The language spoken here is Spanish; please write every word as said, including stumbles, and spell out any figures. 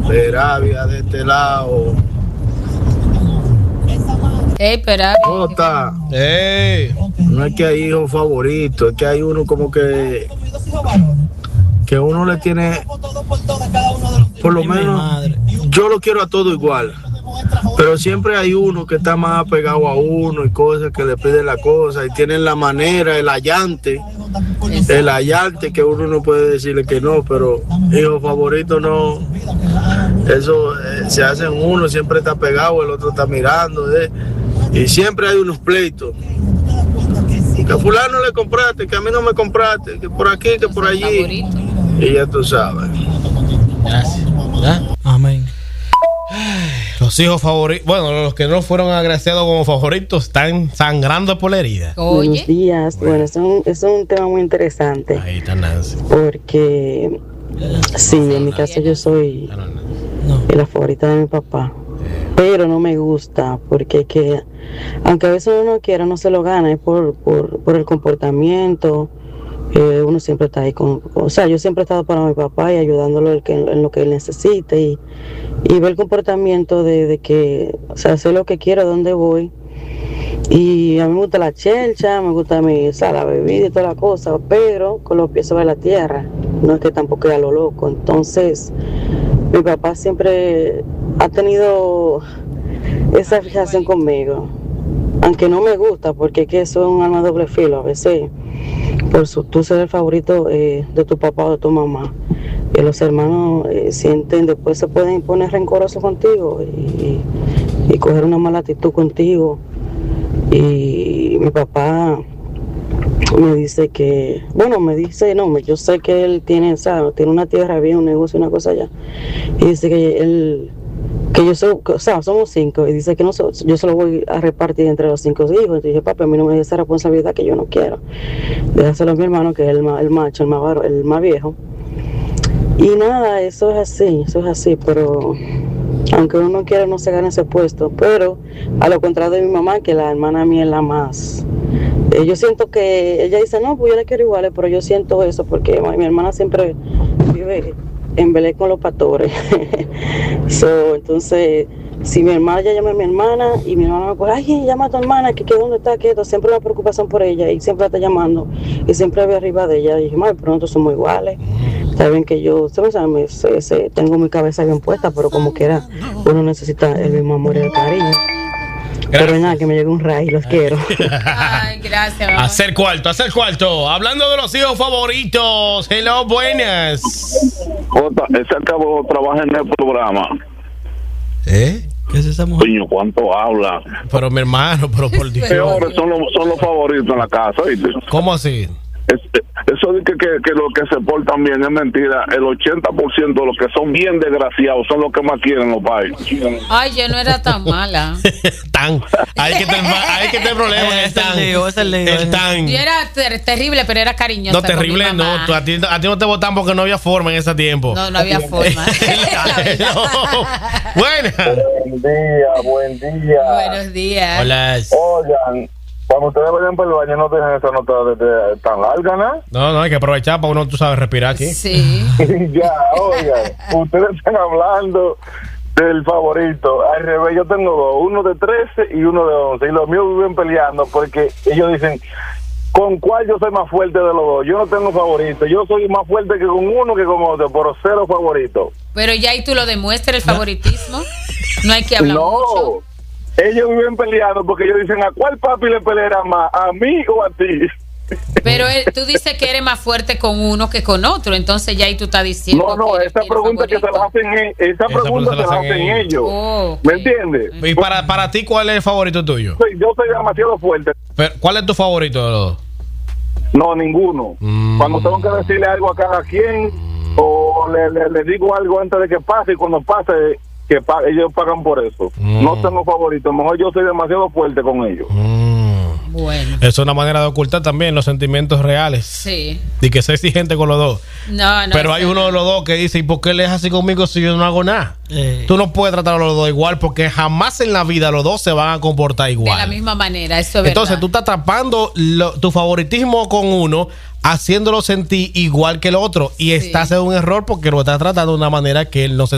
Peravia de este lado. Ey, Peravia. Jota. Ey. No es que hay hijos favoritos, es que hay uno como que que uno le tiene, por lo menos, yo lo quiero a todo igual, pero siempre hay uno que está más apegado a uno y cosas que le piden la cosa y tienen la manera, el allante, el allante que uno no puede decirle que no, pero hijo favorito no, eso eh, se hacen uno, siempre está pegado, el otro está mirando, eh, y siempre hay unos pleitos. Que a fulano le compraste, que a mí no me compraste, que por aquí, que por allí. Y ya tú sabes. Gracias. ¿Ya? Amén. Los hijos favoritos, bueno, los que no fueron agraciados como favoritos están sangrando por la herida. Oye. Buenos días. Bueno, bueno es, un, es un tema muy interesante. Ahí está Nancy. Porque, sí, en mi caso yo soy la favorita de mi papá. Pero no me gusta, porque que, aunque a veces uno no quiera, no se lo gana, es por, por, por el comportamiento. Eh, uno siempre está ahí con, o sea, yo siempre he estado para mi papá y ayudándolo en, que, en lo que él necesite y, y ver el comportamiento de, de que, o sea, sé lo que quiero, dónde voy. Y a mí me gusta la chelcha, me gusta mi, o sea, la bebida y toda la cosa, pero con los pies sobre la tierra, no es que tampoco sea lo loco. Entonces, mi papá siempre ha tenido esa fijación conmigo, aunque no me gusta, porque es que eso es un arma de doble filo. A veces, por su, tú ser el favorito eh, de tu papá o de tu mamá, y los hermanos eh, sienten, después se pueden poner rencorosos contigo y, y coger una mala actitud contigo. Y mi papá me dice que, bueno, me dice, no, yo sé que él tiene, o sea, tiene una tierra bien, un negocio, una cosa allá, y dice que él, que yo soy, o sea, somos cinco, y dice que no, yo se lo voy a repartir entre los cinco hijos. Entonces dije, papi, a mí no me da esa responsabilidad que yo no quiero, déjaselo a mi hermano, que es el, el macho, el más, varo, el más viejo. Y nada, eso es así, eso es así, pero aunque uno no quiera, no se gana ese puesto. Pero a lo contrario de mi mamá, que la hermana mía es la más, eh, yo siento que ella dice, no, pues yo la quiero iguales, pero yo siento eso porque mi hermana siempre vive en Belén con los pastores. So, entonces, si mi hermana, ya llama a mi hermana y mi hermana me dice, ay, llama a tu hermana, que, que dónde está, que esto, siempre una preocupación por ella y siempre la está llamando y siempre ve arriba de ella. Y dije, madre, pero nosotros somos iguales. Está bien que yo, ¿sabes? Se, se, tengo mi cabeza bien puesta, pero como quiera, uno necesita el mismo amor y el cariño. Gracias. Pero nada, que me llegue un ray, los quiero. Ay, gracias. Mamá. Hacer cuarto, hacer cuarto. Hablando de los hijos favoritos. Hello, buenas. Jota, ese acabó trabaja en el programa. ¿Eh? ¿Qué es esa mujer? Coño, ¿cuánto habla? Pero mi hermano, pero por Dios. Peores son los, son los favoritos en la casa, ¿viste? ¿Cómo así? Es, eso de que, que, que los que se portan bien es mentira. El ochenta por ciento de los que son bien desgraciados son los que más quieren los pais. Ay, yo no era tan mala. Tan. Hay que tener hay que tener problemas. Es el lío, es el lío. El tan. Yo era ter- terrible, pero era cariñosa. No, terrible con mi mamá. no. Tú, a, ti, a ti no te votan porque no había forma en ese tiempo. No, no había forma. No. Buenas. Buen día, buen día. Buenos días. Hola. Oigan, cuando ustedes vayan por el baño no dejen esa nota de, de, tan larga, ¿no? No, no, hay que aprovechar para uno, tú sabes, respirar aquí. Sí. Ya, oigan, ustedes están hablando del favorito. Al revés, yo tengo dos, uno de trece y uno de once. Y los míos viven peleando porque ellos dicen, ¿con cuál yo soy más fuerte de los dos? Yo no tengo favorito. Yo soy más fuerte que con uno que con otro, pero cero favorito. Pero ya ahí tú lo demuestras, el favoritismo. No hay que hablar no. mucho. Ellos viven peleando porque ellos dicen, ¿a cuál papi le peleará más? ¿A mí o a ti? Pero él, tú dices que eres más fuerte con uno que con otro, entonces ya ahí tú estás diciendo. No, no, esa pregunta que se la hacen, esa, esa pregunta se la hacen ellos. ellos. Oh, okay. ¿Me entiendes? Y para, para ti, ¿cuál es el favorito tuyo? Yo soy demasiado fuerte. Pero, ¿cuál es tu favorito de los dos? No, ninguno. Mm. Cuando tengo que decirle algo a cada quien, mm. o le, le, le digo algo antes de que pase, y cuando pase, que pa- ellos pagan por eso. Mm. No tengo favorito, mejor yo soy demasiado fuerte con ellos. Mm. Bueno. Eso es una manera de ocultar también los sentimientos reales. Sí. Y que sea exigente con los dos. No, no. Pero hay uno de los dos que dice, ¿y por qué él es así conmigo si yo no hago nada? Eh. Tú no puedes tratar a los dos igual porque jamás en la vida los dos se van a comportar igual. De la misma manera, eso es Entonces verdad. tú estás atrapando lo, tu favoritismo con uno, haciéndolo sentir igual que el otro. Y sí. Estás en un error porque lo estás tratando de una manera que él no se